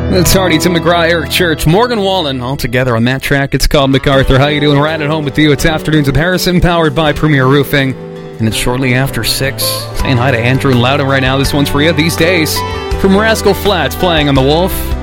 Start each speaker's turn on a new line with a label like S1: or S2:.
S1: It's Hardy, Tim McGraw, Eric Church, Morgan Wallen, all together on that track. It's called MacArthur. How you doing? We're at home with you. It's Afternoons with Harrison, powered by Premier Roofing. And it's shortly after 6. Saying hi to Andrew and Loudon right now. This one's for you these days. From Rascal Flatts, playing on The Wolf.